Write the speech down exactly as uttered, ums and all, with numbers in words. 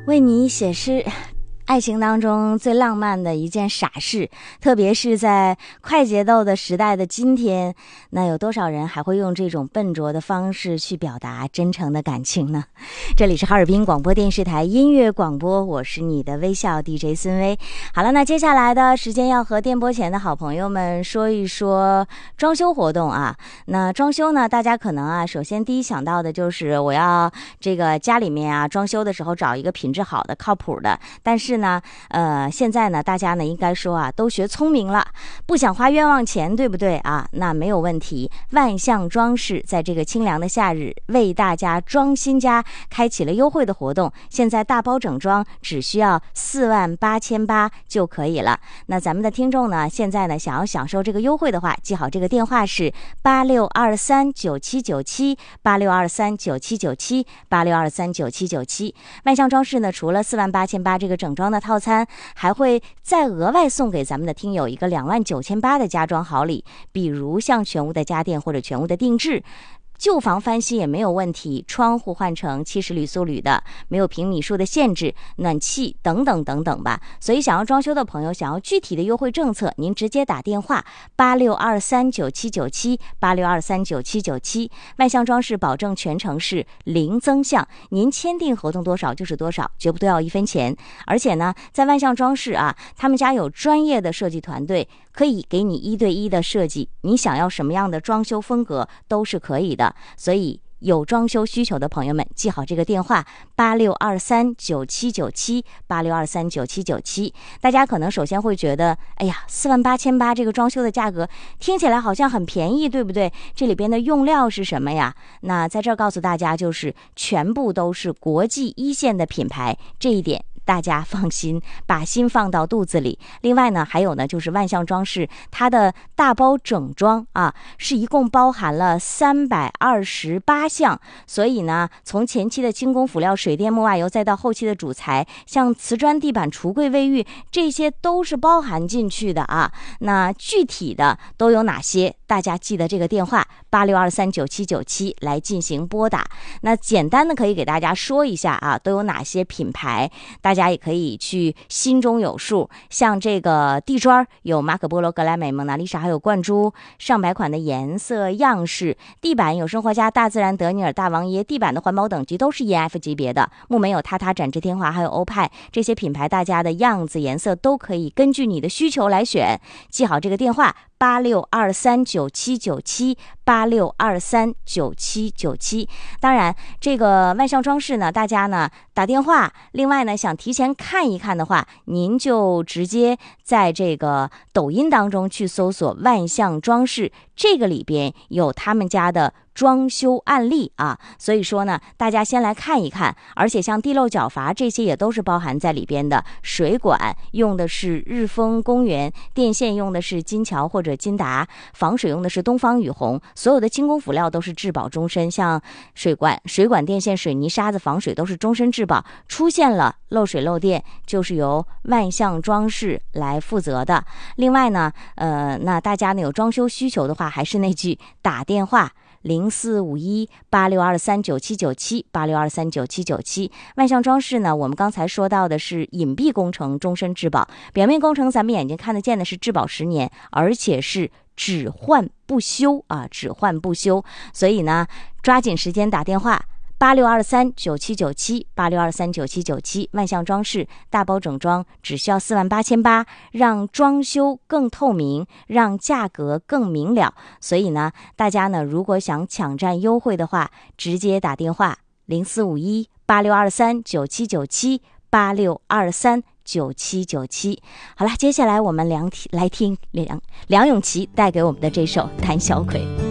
为你写诗，爱情当中最浪漫的一件傻事，特别是在快节奏的时代的今天，那有多少人还会用这种笨拙的方式去表达真诚的感情呢？这里是哈尔滨广播电视台音乐广播，我是你的微笑 D J 孙薇。好了，那接下来的时间要和电波前的好朋友们说一说装修活动啊。那装修呢，大家可能啊，首先第一想到的就是我要这个家里面啊装修的时候找一个品质好的、靠谱的，但是呢，呃，现在呢，大家呢应该说啊，都学聪明了，不想花冤枉钱，对不对啊？那没有问题。万象装饰在这个清凉的夏日，为大家装新家开启了优惠的活动。现在大包整装只需要四万八千八就可以了。那咱们的听众呢，现在呢想要享受这个优惠的话，记好这个电话是八六二三九七九七八六二三九七九七八六二三九七九七。万象装饰呢，除了四万八千八这个整装的套餐，还会再额外送给咱们的听友一个两万九千八的家装好礼，比如像全屋的家电或者全屋的定制。旧房翻新也没有问题，窗户换成七十铝塑铝的，没有平米数的限制，暖气等等等等吧。所以想要装修的朋友，想要具体的优惠政策，您直接打电话八六二三九七九七八六二三九七九七。万象装饰保证全程是零增项，您签订合同多少就是多少，绝不多要一分钱。而且呢，在万象装饰啊，他们家有专业的设计团队，可以给你一对一的设计，你想要什么样的装修风格都是可以的。所以有装修需求的朋友们，记好这个电话八六二三九七九七八六二三九七九七。大家可能首先会觉得，哎呀，四万八千八这个装修的价格听起来好像很便宜，对不对？这里边的用料是什么呀？那在这儿告诉大家，就是全部都是国际一线的品牌，这一点大家放心，把心放到肚子里。另外呢，还有呢，就是万象装饰它的大包整装啊，是一共包含了三百二十八项。所以呢，从前期的轻工辅料、水电、木瓦油，再到后期的主材，像瓷砖、地板、橱柜、卫浴，这些都是包含进去的啊。那具体的都有哪些？大家记得这个电话八六二三九七九七来进行拨打。那简单的可以给大家说一下啊，都有哪些品牌，大家也可以去心中有数。像这个地砖有马可波罗、格莱美、蒙娜丽莎，还有冠珠，上百款的颜色样式。地板有生活家、大自然、德尼尔、大王爷，地板的环保等级都是 E F 级别的。木门有榻榻、展翅天华，还有欧派，这些品牌大家的样子颜色都可以根据你的需求来选。记好这个电话八六二三九七九七八六二三九七九七。当然这个万象装饰呢，大家呢打电话，另外呢想提前看一看的话，您就直接在这个抖音当中去搜索万象装饰，这个里边有他们家的装修案例啊，所以说呢，大家先来看一看。而且像地漏角阀这些也都是包含在里边的。水管用的是日丰公园，电线用的是金桥或者金达，防水用的是东方雨虹，所有的轻工辅料都是质保终身。像水管、水管、电线、水泥、沙子防水都是终身质保，出现了漏水漏电就是由万象装饰来负责的。另外呢，呃，那大家呢有装修需求的话，还是那句，打电话零四五一八六二三九七九七八六二三九七九七。万象装饰呢，我们刚才说到的是隐蔽工程终身质保，表面工程咱们眼睛看得见的是质保十年，而且是只换不修啊，只换不修。所以呢，抓紧时间打电话八六二三九七九七八六二三九七九七。万象装饰大包整装只需要四万八千八，让装修更透明，让价格更明了。所以呢，大家呢如果想抢占优惠的话，直接打电话零四五一八六二三九七九七八六二三九七九七。好了，接下来我们梁来听梁梁咏琪带给我们的这首《胆小鬼》。